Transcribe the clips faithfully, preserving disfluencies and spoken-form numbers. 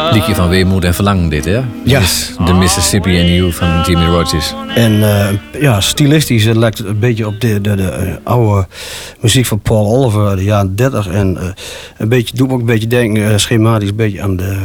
Liedje van weemoed en verlangen dit, hè? Ja. Dus de Mississippi and You van Jimmie Rodgers. En uh, ja, stilistisch het lijkt het een beetje op de, de, de uh, oude muziek van Paul Oliver uit de jaren dertig. En uh, een beetje, doet me ook een beetje denken, uh, schematisch een beetje aan de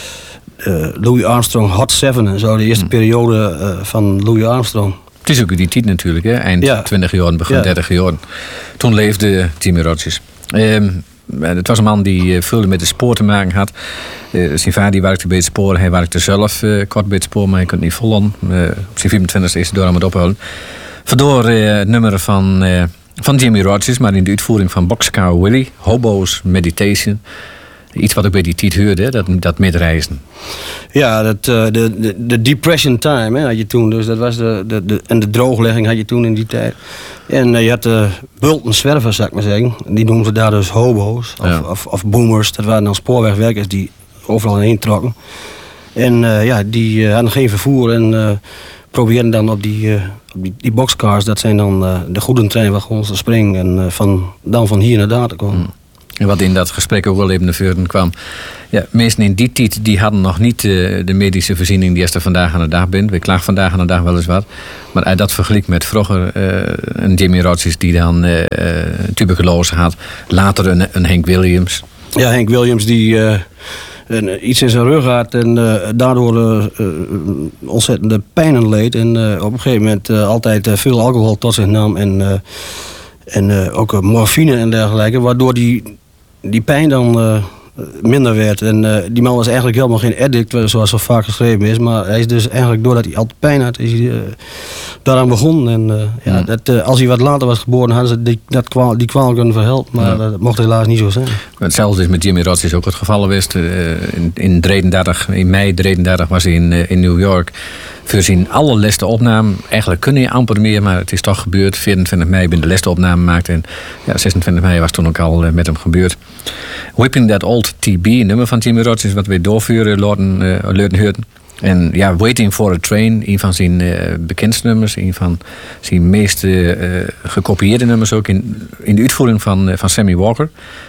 uh, Louis Armstrong Hot Seven en zo. De eerste hmm. periode uh, van Louis Armstrong. Het is ook die tijd natuurlijk, hè? Eind ja. twintig jaar, begin ja. dertig jaar. Toen leefde Jimmie Rodgers. Um, Het was een man die uh, veel met de spoor te maken had. Uh, zijn vader die werkte bij het spoor. Hij werkte zelf uh, kort bij het spoor, maar hij kon het niet volgen. Uh, op zijn vierentwintigste is hij door aan het ophouden. Waardoor uh, het nummer van, uh, van Jimmie Rodgers, maar in de uitvoering van Boxcar Willie, Hobo's Meditation. Iets wat ik bij die tijd hoorde, hè, dat, dat midreizen. Ja, dat, uh, de, de, de depression time hè, had je toen. Dus dat was de, de, de, en de drooglegging had je toen in die tijd. En uh, je had de bulten zwervers, zou ik maar zeggen. Die noemden ze daar dus hobo's of, ja. of, of boomers. Dat waren dan spoorwegwerkers die overal heen trokken. En uh, ja, die uh, hadden geen vervoer en uh, probeerden dan op die, uh, op die, die boxcars, dat zijn dan uh, de goederentreinwagons, te springen en uh, van, dan van hier naar daar te komen. Hmm. En wat in dat gesprek ook wel even naar voren kwam. Ja, mensen in die tijd die hadden nog niet uh, de medische voorziening die er vandaag aan de dag bent. We klagen vandaag aan de dag wel eens wat. Maar uit dat vergelijk met vroeger uh, een Jimmie Rodgers die dan uh, tuberculose had. Later een, een Hank Williams. Ja, Hank Williams die uh, een, iets in zijn rug had en uh, daardoor uh, uh, ontzettende pijnen leed. En uh, op een gegeven moment uh, altijd uh, veel alcohol tot zich nam en... Uh, En uh, ook uh, morfine en dergelijke, waardoor die, die pijn dan uh, minder werd. En uh, die man was eigenlijk helemaal geen addict, zoals zo vaak geschreven is. Maar hij is dus eigenlijk, doordat hij altijd pijn had, is hij uh, daaraan begonnen. En uh, ja, mm. dat, uh, als hij wat later was geboren, hadden ze die, dat kwaal, die kwaal kunnen verhelpen. Maar ja. dat mocht helaas niet zo zijn. Hetzelfde is met Jimmie Rodgers ook het geval geweest. Uh, in, in, drieëndertig, in mei drieëndertig was hij in, uh, in New York. Voor zijn allerlaatste opname, eigenlijk kun je amper meer, maar het is toch gebeurd. vierentwintig mei ben de laatste opname gemaakt en ja, zesentwintig mei was toen ook al uh, met hem gebeurd. Whipping That Old T B, een nummer van Jimmie Rodgers, wat we doorvuren laten uh, horen. En ja, Waiting for a Train, een van zijn uh, bekendste nummers, een van zijn meest uh, gekopieerde nummers ook in, in de uitvoering van, uh, van Sammy Walker.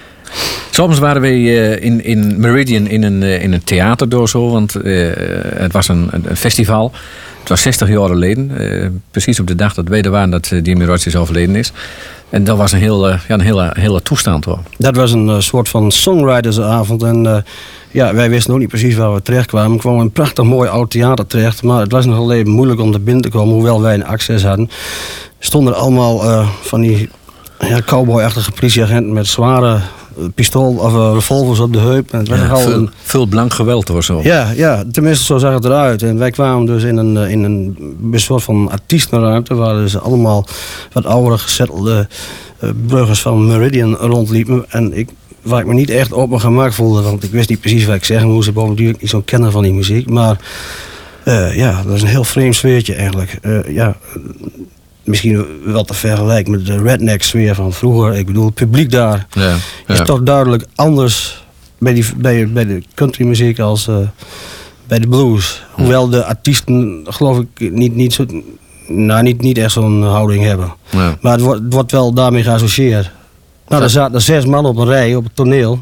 Soms waren we uh, in, in Meridian in een, uh, in een theater door zo, want uh, het was een, een festival. Het was zestig jaar geleden, uh, precies op de dag dat we er waren dat uh, Jimmie Rodgers overleden is. En dat was een, heel, uh, ja, een hele, hele toestand hoor. Dat was een uh, soort van songwritersavond en uh, ja, wij wisten ook niet precies waar we terecht kwamen. We kwamen in een prachtig mooi oud theater terecht, maar het was nogal even moeilijk om er binnen te komen, hoewel wij een access hadden. Er stonden er allemaal uh, van die ja, cowboy-achtige politieagenten met zware pistool of uh, revolvers op de heup. En het was ja, veel, een... veel blank geweld hoor zo. Ja, ja, tenminste zo zag het eruit. En wij kwamen dus in een, in een, een soort van artiestenruimte waar dus allemaal wat oudere gezettelde uh, burgers van Meridian rondliepen. En ik, waar ik me niet echt op mijn gemak voelde, want ik wist niet precies wat ik zeggen moest. Ik ben natuurlijk niet zo'n kenner van die muziek. Maar uh, ja, dat is een heel vreemd sfeertje eigenlijk. Uh, ja... Misschien wel te vergelijken met de redneck-sfeer van vroeger. Ik bedoel, het publiek daar ja, ja. is toch duidelijk anders bij, die, bij, bij de countrymuziek als uh, bij de blues. Ja. Hoewel de artiesten, geloof ik, niet, niet, zo, nou, niet, niet echt zo'n houding hebben. Ja. Maar het wordt, het wordt wel daarmee geassocieerd. Nou, er zaten zes man op een rij op het toneel.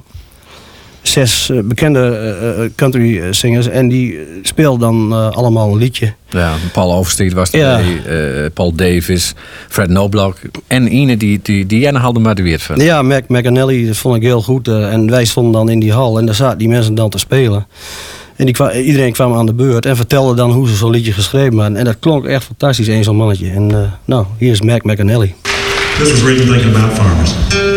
Zes uh, bekende uh, country zingers en die speelden dan uh, allemaal een liedje. Ja, Paul Overstreet was erbij, ja. uh, Paul Davis, Fred Noblock en Ine die, die, die jij nog hadden maar de weer van. Ja, Mac McAnally, dat vond ik heel goed. Uh, en wij stonden dan in die hal en daar zaten die mensen dan te spelen. En die kwa- iedereen kwam aan de beurt en vertelde dan hoe ze zo'n liedje geschreven hadden. En dat klonk echt fantastisch, één zo'n mannetje. En uh, nou, hier is Mac McAnally. This was written thinking about farmers.